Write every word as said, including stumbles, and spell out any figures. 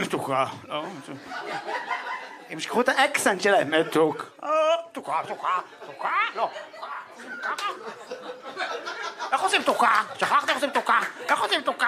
מתוקה. הם שכחו את האקסנט שלהם. מתוק. מתוקה, מתוקה, מתוקה, לא. איך עושים מתוקה? שכחת איך עושים מתוקה? איך עושים מתוקה?